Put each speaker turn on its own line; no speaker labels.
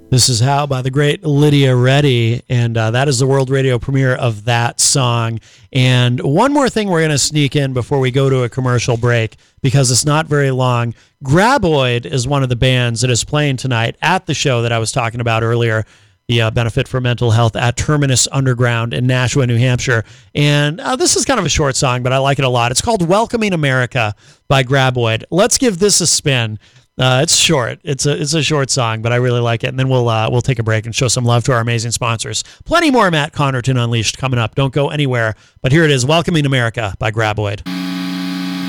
This is How by the great Lydia Reddy, and that is the world radio premiere of that song. And one more thing we're going to sneak in before we go to a commercial break, because it's not very long. Graboid is one of the bands that is playing tonight at the show that I was talking about earlier, the Benefit for Mental Health at Terminus Underground in Nashua, New Hampshire. And this is kind of a short song, but I like it a lot. It's called Welcoming America by Graboid. Let's give this a spin. It's short. It's a short song, but I really like it. And then we'll take a break and show some love to our amazing sponsors. Plenty more Matt Connerton Unleashed coming up. Don't go anywhere. But here it is, Welcoming America by Graboid.